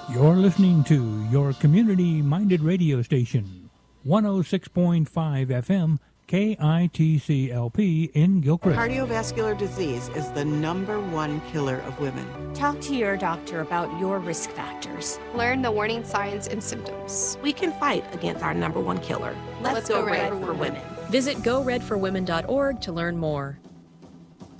You're listening to your community-minded radio station, 106.5 FM, KITCLP in Gilchrist. Cardiovascular disease is the #1 killer of women. Talk to your doctor about your risk factors. Learn the warning signs and symptoms. We can fight against our #1 killer. Let's go red for women. Visit GoRedForWomen.org to learn more.